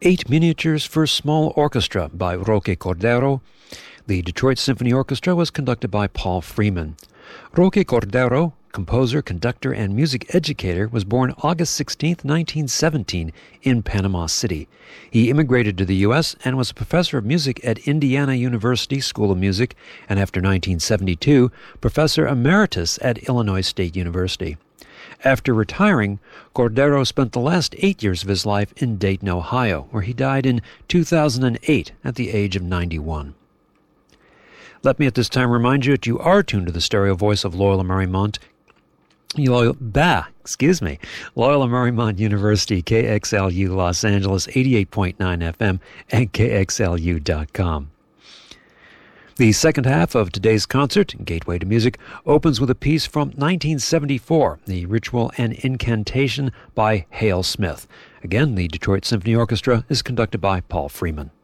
Eight Miniatures for Small Orchestra by Roque Cordero. The Detroit Symphony Orchestra was conducted by Paul Freeman. Roque Cordero, composer, conductor, and music educator, was born August 16, 1917, in Panama City. He immigrated to the U.S. and was a professor of music at Indiana University School of Music, and after 1972, professor emeritus at Illinois State University. After retiring, Cordero spent the last 8 years of his life in Dayton, Ohio, where he died in 2008 at the age of 91. Let me at this time remind you that you are tuned to the stereo voice of Loyola Marymount, Loyola Marymount University, KXLU Los Angeles, 88.9 FM, and KXLU.com. The second half of today's concert, Gateway to Music, opens with a piece from 1974, The Ritual and Incantation by Hale Smith. Again, the Detroit Symphony Orchestra is conducted by Paul Freeman.